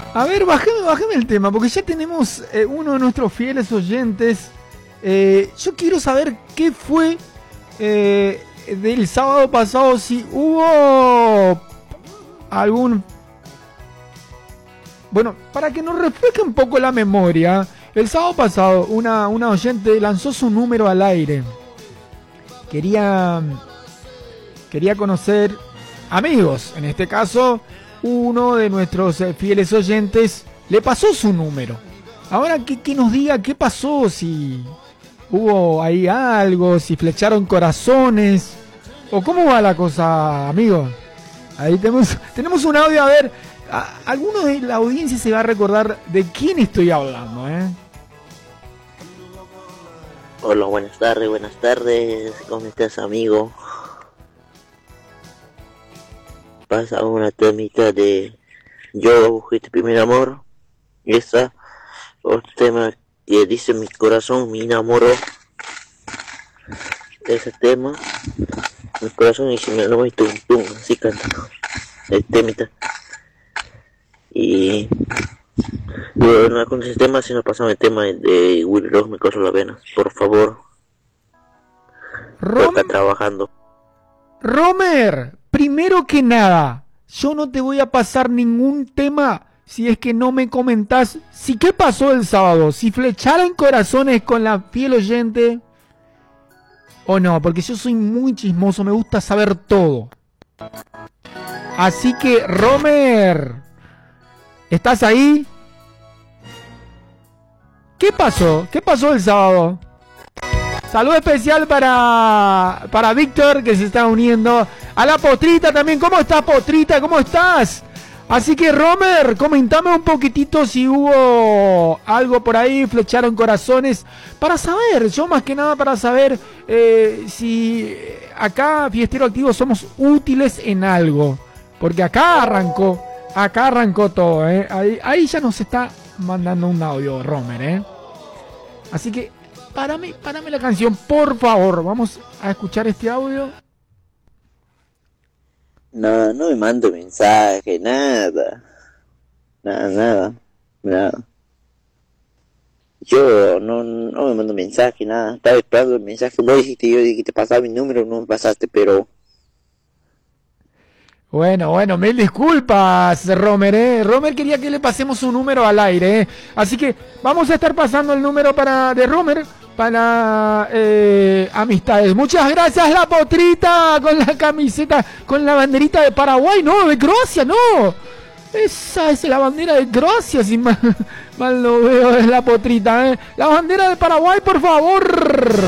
A ver, bájeme el tema, porque ya tenemos uno de nuestros fieles oyentes. Yo quiero saber qué fue del sábado pasado, si hubo algún... Bueno, para que nos refresque un poco la memoria, el sábado pasado una oyente lanzó su número al aire. Quería conocer amigos, en este caso uno de nuestros fieles oyentes le pasó su número. Ahora que nos diga qué pasó, si hubo ahí algo, si flecharon corazones, o cómo va la cosa, amigo. Ahí tenemos un audio, a ver, alguno de la audiencia se va a recordar de quién estoy hablando, Hola, buenas tardes, ¿cómo estás, amigo? Pasa una temita de Yo busqué tu primer amor. Y esa, otro tema que dice mi corazón, me enamoró. Ese tema, mi corazón y si me enamoró y tum tum, así canta el temita. Y bueno, con ese tema, si no pasamos el tema de Willy Rock, me corro las venas, por favor. Está trabajando. Romer, primero que nada, yo no te voy a pasar ningún tema si es que no me comentás si qué pasó el sábado, si flecharon corazones con la fiel oyente o no, porque yo soy muy chismoso, me gusta saber todo. Así que, Romer, ¿estás ahí? ¿Qué pasó? ¿Qué pasó el sábado? Saludo especial para Víctor, que se está uniendo. A la Potrita también. ¿Cómo estás, Potrita? ¿Cómo estás? Así que, Romer, comentame un poquitito si hubo algo por ahí, flecharon corazones. Para saber, yo más que nada para saber si acá, Fiestero Activo, somos útiles en algo. Porque acá arrancó todo, Ahí ya nos está mandando un audio, Romer, Así que... Párame la canción, por favor. Vamos a escuchar este audio. No me mando mensaje, nada. Yo no me mando mensaje, nada. Estaba esperando el mensaje. Vos dijiste, yo dijiste pasar mi número, no me pasaste, pero... Bueno, mil disculpas, Romer, Romer quería que le pasemos su número al aire, Así que vamos a estar pasando el número de Romer para amistades. Muchas gracias, la Potrita, con la camiseta, con la banderita de Paraguay, no, de Croacia, no. Esa es la bandera de Croacia, si mal no veo, es la Potrita, La bandera de Paraguay, por favor.